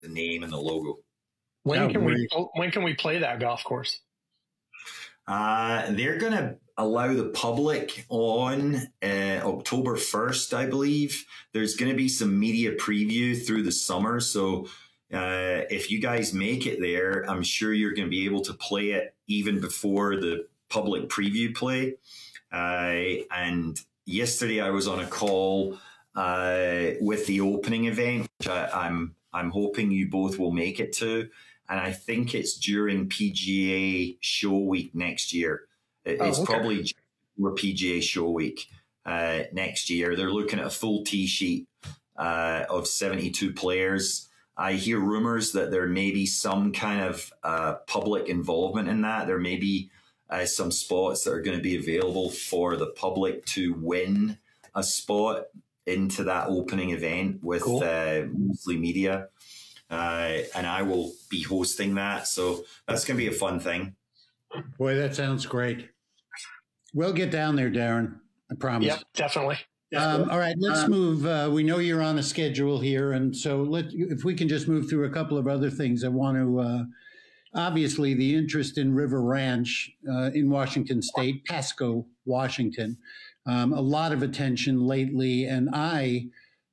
the name and the logo. When can we play that golf course? They're going to allow the public on October 1st, I believe. There's going to be some media preview through the summer. So if you guys make it there, I'm sure you're going to be able to play it even before the public preview play. And yesterday I was on a call with the opening event, which I'm hoping you both will make it to. And I think it's during PGA Show Week next year. It's probably for PGA Show Week next year. They're looking at a full tee sheet of 72 players. I hear rumors that there may be some kind of public involvement in that. There may be some spots that are going to be available for the public to win a spot into that opening event with mostly media. And I will be hosting that. So that's going to be a fun thing. Boy, that sounds great. We'll get down there, Darren. I promise. Yep, definitely. All right, let's move. We know you're on a schedule here. And so if we can just move through a couple of other things. I want to, obviously, the interest in River Ranch in Washington State, Pasco, Washington. A lot of attention lately. And I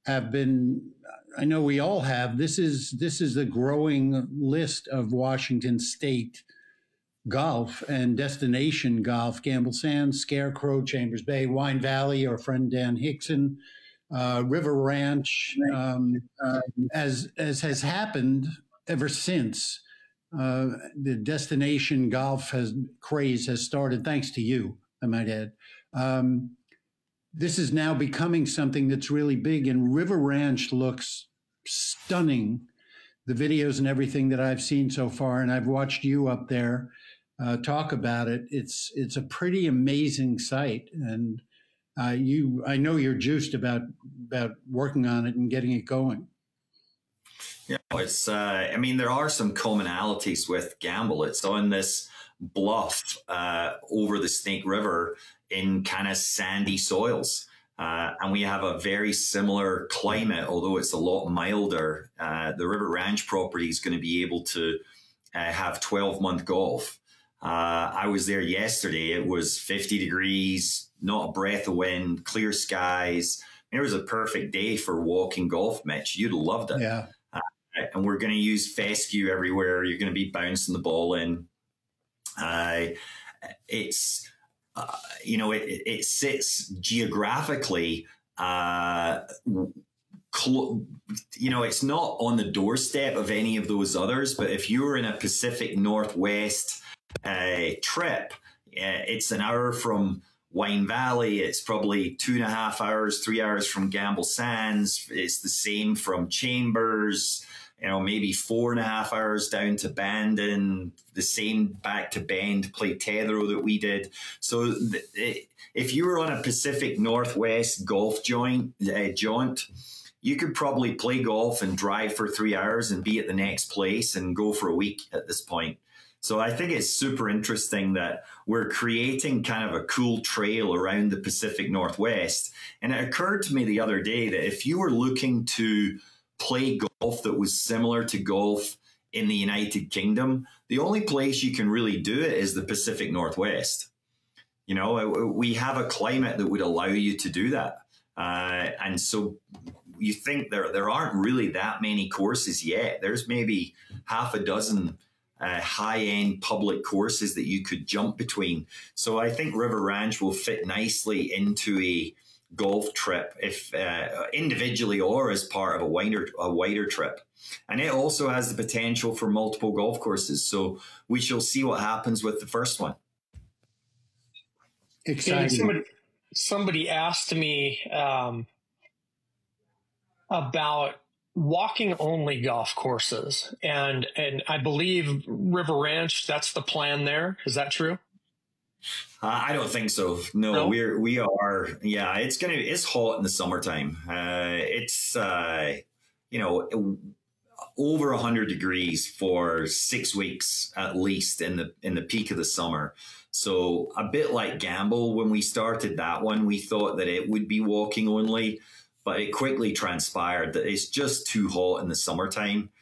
know we all have. This is a growing list of Washington State golf and destination golf: Gamble Sands, Scarecrow, Chambers Bay, Wine Valley, our friend Dan Hickson, River Ranch, as has happened ever since the destination golf craze has started, thanks to you, I might add. This is now becoming something that's really big, and River Ranch looks stunning. The videos and everything that I've seen so far, and I've watched you up there talk about it. It's a pretty amazing site, and I know you're juiced about working on it and getting it going. Yeah, it's. I mean, there are some commonalities with Gamble. It's on this bluff over the Snake River in kind of sandy soils. And we have a very similar climate, although it's a lot milder. The River Ranch property is going to be able to have 12-month golf. I was there yesterday. It was 50 degrees, not a breath of wind, clear skies. It was a perfect day for walking golf, Mitch. You'd have loved it. Yeah. And we're going to use fescue everywhere. You're going to be bouncing the ball in. It's... it sits geographically, it's not on the doorstep of any of those others, but if you're in a Pacific Northwest trip, it's an hour from Wine Valley. It's probably 2.5 hours, 3 hours from Gamble Sands. It's the same from Chambers. Maybe 4.5 hours down to Bandon, the same back to Bend, play Tetherow that we did. So if you were on a Pacific Northwest golf jaunt, you could probably play golf and drive for 3 hours and be at the next place and go for a week at this point. So I think it's super interesting that we're creating kind of a cool trail around the Pacific Northwest. And it occurred to me the other day that if you were looking to play golf that was similar to golf in the United Kingdom, the only place you can really do it is the Pacific Northwest. We have a climate that would allow you to do that. And so you think there aren't really that many courses yet. There's maybe half a dozen high-end public courses that you could jump between. So I think River Ranch will fit nicely into a golf trip, if individually or as part of a wider trip. And it also has the potential for multiple golf courses. So we shall see what happens with the first one. Exciting. Somebody asked me about walking only golf courses, and I believe River Ranch, that's the plan there. Is that true? I don't think so. No, we are. Yeah, it's hot in the summertime. It's over 100 degrees for 6 weeks at least in the peak of the summer. So a bit like Gamble, when we started that one, we thought that it would be walking only, but it quickly transpired that it's just too hot in the summertime.